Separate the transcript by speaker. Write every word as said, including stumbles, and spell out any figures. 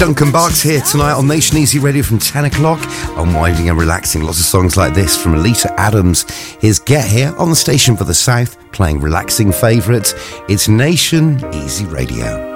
Speaker 1: Duncan Barks here tonight on Nation Easy Radio from ten o'clock. Unwinding and relaxing. Lots of songs like this from Alita Adams. Here's Get Here on the station for the South, playing relaxing favourites. It's Nation Easy Radio.